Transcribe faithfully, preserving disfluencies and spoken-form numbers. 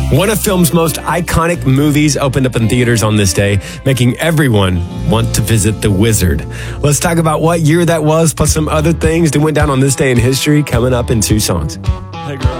One of film's most iconic movies opened up in theaters on this day, making everyone want to visit The Wizard. Let's talk about what year that was, plus some other things that went down on this day in history, coming up in two songs. Hey, girl.